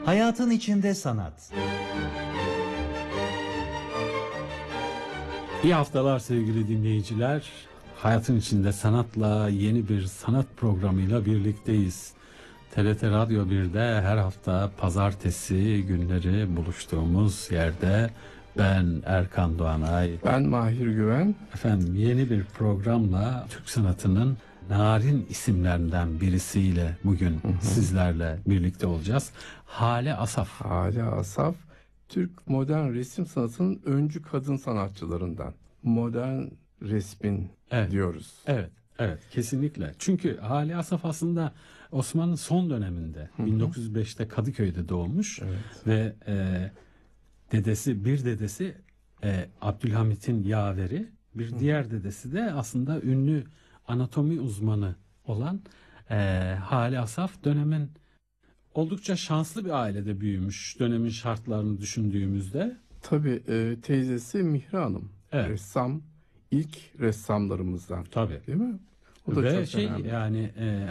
Hayatın içinde sanat. İyi haftalar sevgili dinleyiciler. Hayatın içinde sanatla yeni bir sanat programıyla birlikteyiz. TRT Radyo 1'de her hafta pazartesi günleri buluştuğumuz yerde ben Erkan Doğanay. Ben Mahir Güven. Efendim yeni bir programla Türk sanatının narin isimlerinden birisiyle bugün sizlerle birlikte olacağız. Hale Asaf. Hale Asaf, Türk modern resim sanatının öncü kadın sanatçılarından. Modern resmin diyoruz. Evet kesinlikle. Çünkü Hale Asaf aslında Osmanlı'nın son döneminde 1905'te Kadıköy'de doğmuş ve dedesi Abdülhamit'in yaveri, bir diğer dedesi de aslında ünlü anatomi uzmanı olan Hale Asaf dönemin oldukça şanslı bir ailede büyümüş dönemin şartlarını düşündüğümüzde. Tabii teyzesi Mihri Hanım. Evet. Ressam, ilk ressamlarımızdan. Tabii. Değil mi? O da ve çok önemli. yani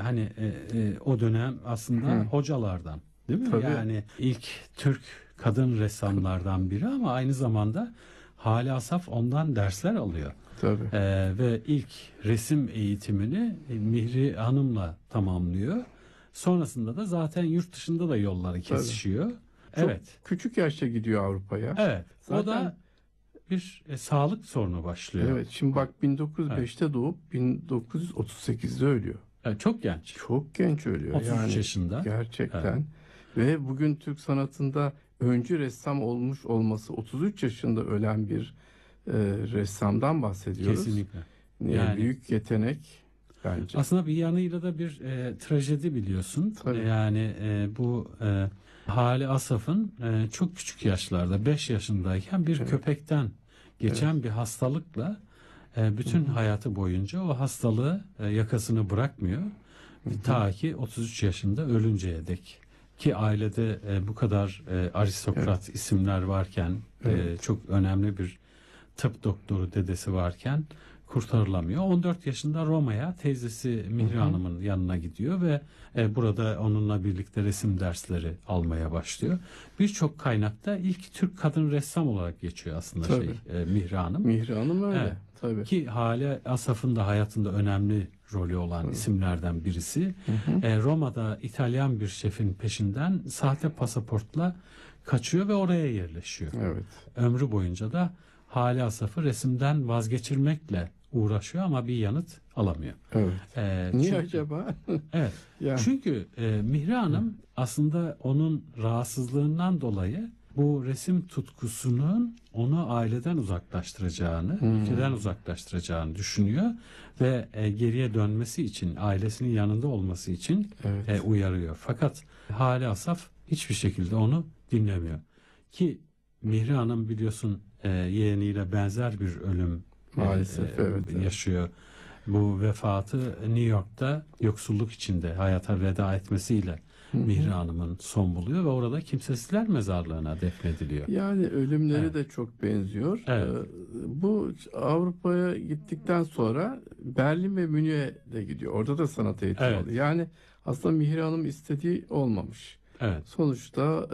o dönem aslında hocalardan, değil mi? Tabii. Yani ilk Türk kadın ressamlardan biri ama aynı zamanda Hale Asaf ondan dersler alıyor. Tabii. Ve ilk resim eğitimini Mihri Hanım'la tamamlıyor. Sonrasında da zaten yurt dışında da yolları kesişiyor. Çok küçük yaşta gidiyor Avrupa'ya. Evet. Zaten... O da bir sağlık sorunu başlıyor. Evet. Şimdi bak 1905'te doğup 1938'de ölüyor. Çok genç. Çok genç ölüyor. 33 yaşında. Gerçekten. Evet. Ve bugün Türk sanatında öncü ressam olmuş olması, 33 yaşında ölen bir ressamdan bahsediyoruz. Kesinlikle. Yani büyük yetenek bence. Aslında bir yanıyla da bir trajedi biliyorsun. Tabii. Yani bu Hale Asaf'ın çok küçük yaşlarda 5 yaşındayken bir köpekten geçen bir hastalıkla bütün hayatı boyunca o hastalığı yakasını bırakmıyor. Ta ki 33 yaşında ölünceye dek. Ki ailede bu kadar aristokrat isimler varken, çok önemli bir tıp doktoru dedesi varken kurtarılamıyor. 14 yaşında Roma'ya teyzesi Mihri Hanım'ın yanına gidiyor ve burada onunla birlikte resim dersleri almaya başlıyor. Birçok kaynakta ilk Türk kadın ressam olarak geçiyor aslında Mihri Hanım. Mihri Hanım öyle. Evet. Tabii. Ki Hale Asaf'ın da hayatında önemli rolü olan isimlerden birisi. Roma'da İtalyan bir şefin peşinden sahte pasaportla kaçıyor ve oraya yerleşiyor. Evet. Ömrü boyunca da Hale Asaf'ı resimden vazgeçirmekle uğraşıyor ama bir yanıt alamıyor. Evet. Niye acaba? Evet. Yani. Çünkü Mihri Hanım aslında onun rahatsızlığından dolayı bu resim tutkusunun onu aileden uzaklaştıracağını, ülkeden uzaklaştıracağını düşünüyor ve geriye dönmesi için, ailesinin yanında olması için uyarıyor. Fakat Hale Asaf hiçbir şekilde onu dinlemiyor. Ki Mihri Hanım biliyorsun yeğeniyle benzer bir ölüm maalesef yaşıyor. Bu vefatı New York'ta yoksulluk içinde hayata veda etmesiyle Mihri Hanım'ın son buluyor ve orada kimsesizler mezarlığına defnediliyor. Yani ölümleri de çok benziyor. Evet. Bu Avrupa'ya gittikten sonra Berlin ve Münih'e de gidiyor. Orada da sanat eğitimi alıyor. Yani aslında Mihri Hanım istediği olmamış. Evet. Sonuçta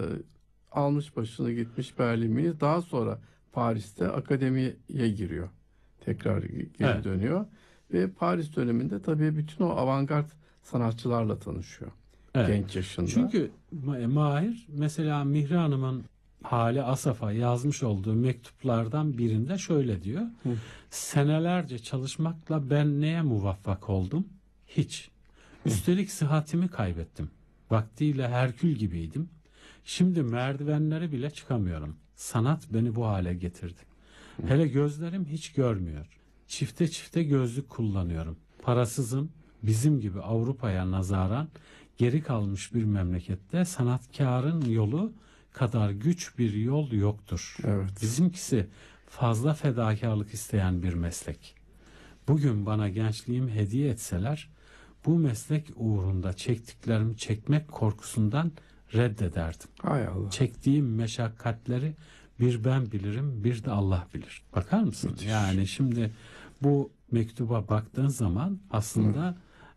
almış başını gitmiş Berlin, Münih. Daha sonra Paris'te akademiye giriyor. Tekrar geri dönüyor. Ve Paris döneminde tabii bütün o avantgard sanatçılarla tanışıyor. Genç yaşında. Çünkü Mahir mesela Mihri Hanım'ın Hale Asaf'a yazmış olduğu mektuplardan birinde şöyle diyor. Senelerce çalışmakla ben neye muvaffak oldum? Hiç. Üstelik sıhhatimi kaybettim. Vaktiyle Herkül gibiydim. Şimdi merdivenleri bile çıkamıyorum. Sanat beni bu hale getirdi. Hele gözlerim hiç görmüyor. Çifte çifte gözlük kullanıyorum. Parasızım. Bizim gibi Avrupa'ya nazaran geri kalmış bir memlekette sanatkarın yolu kadar güç bir yol yoktur. Evet. Bizimkisi fazla fedakarlık isteyen bir meslek. Bugün bana gençliğimi hediye etseler bu meslek uğrunda çektiklerimi çekmek korkusundan reddederdim. Hay Allah. Çektiğim meşakkatleri bir ben bilirim, bir de Allah bilir. Bakar mısın? Müthiş. Yani şimdi bu mektuba baktığın zaman aslında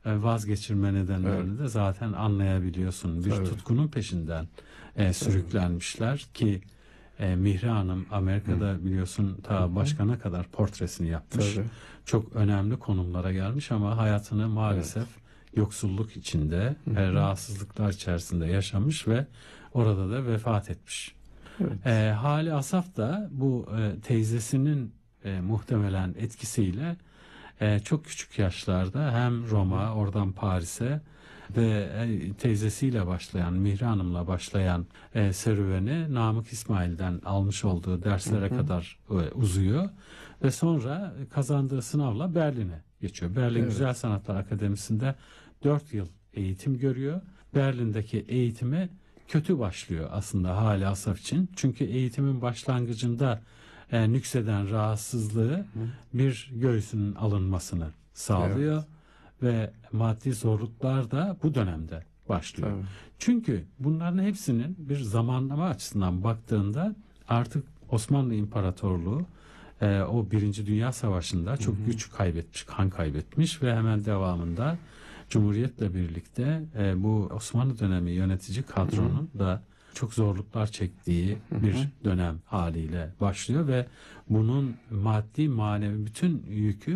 vazgeçirme nedenlerini de zaten anlayabiliyorsun. Bir Tabii. tutkunun peşinden sürüklenmişler ki Mihri Hanım Amerika'da biliyorsun ta başkana kadar portresini yapmış. Tabii. Çok önemli konumlara gelmiş ama hayatını maalesef yoksulluk içinde, rahatsızlıklar içerisinde yaşamış ve orada da vefat etmiş. Evet. Hali Asaf da bu teyzesinin muhtemelen etkisiyle çok küçük yaşlarda hem Roma, oradan Paris'e ve teyzesiyle başlayan, Mihri Hanım'la başlayan serüveni Namık İsmail'den almış olduğu derslere kadar uzuyor ve sonra kazandığı sınavla Berlin'e geçiyor. Berlin Evet. Güzel Sanatlar Akademisi'nde 4 yıl eğitim görüyor. Berlin'deki eğitimi kötü başlıyor aslında Hali Asaf için. Çünkü eğitimin başlangıcında nükseden rahatsızlığı bir göğsünün alınmasını sağlıyor ve maddi zorluklar da bu dönemde başlıyor. Tabii. Çünkü bunların hepsinin bir zamanlama açısından baktığında artık Osmanlı İmparatorluğu o Birinci Dünya Savaşı'nda çok güç kaybetmiş, kan kaybetmiş ve hemen devamında Cumhuriyet'le birlikte bu Osmanlı dönemi yönetici kadronun da çok zorluklar çektiği bir dönem haliyle başlıyor ve bunun maddi manevi bütün yükü